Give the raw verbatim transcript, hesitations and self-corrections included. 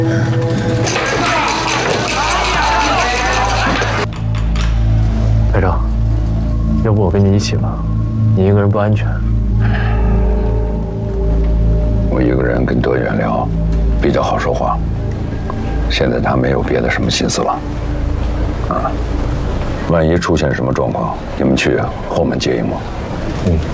队长，要不我跟你一起吧，你一个人不安全。 我一个人跟德远聊，比较好说话。现在他没有别的什么心思了。啊，万一出现什么状况，你们去后门接应我。嗯。